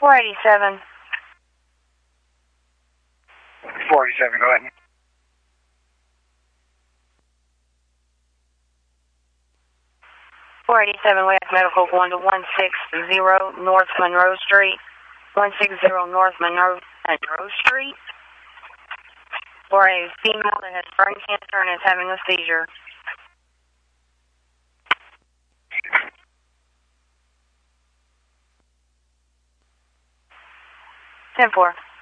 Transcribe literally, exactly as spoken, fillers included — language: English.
four eighty-seven. four eighty-seven, go ahead. four eighty-seven, we have medical going to one sixty North Monroe Street. one sixty North Monroe, Monroe Street. For a female that has brain cancer and is having a seizure. ten four.